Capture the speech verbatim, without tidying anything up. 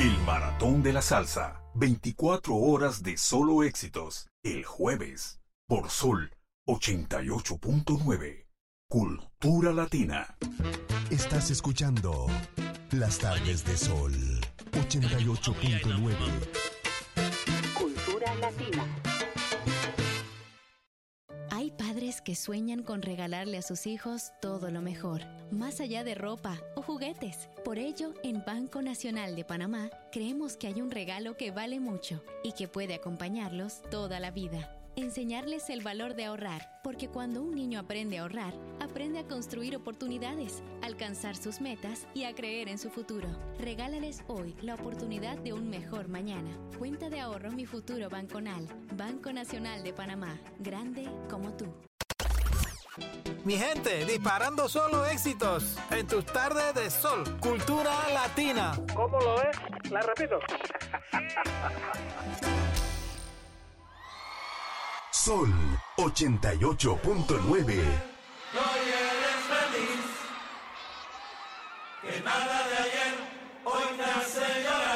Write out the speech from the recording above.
El Maratón de la Salsa. veinticuatro horas de solo éxitos. El jueves. Por Sol ochenta y ocho punto nueve. Cultura Latina. Estás escuchando Las Tardes de Sol ochenta y ocho punto nueve. Cultura Latina. Hay padres que sueñan con regalarle a sus hijos todo lo mejor, más allá de ropa o juguetes. Por ello, en Banco Nacional de Panamá, creemos que hay un regalo que vale mucho y que puede acompañarlos toda la vida. Enseñarles el valor de ahorrar, porque cuando un niño aprende a ahorrar, aprende a construir oportunidades, alcanzar sus metas y a creer en su futuro. Regálales hoy la oportunidad de un mejor mañana. Cuenta de ahorro Mi Futuro Banconal. Banco Nacional de Panamá. Grande como tú. Mi gente, disparando solo éxitos en tus tardes de sol. Cultura Latina. ¿Cómo lo es? La repito. Sol ochenta y ocho punto nueve. Hoy eres feliz, que nada de ayer hoy te hace llorar.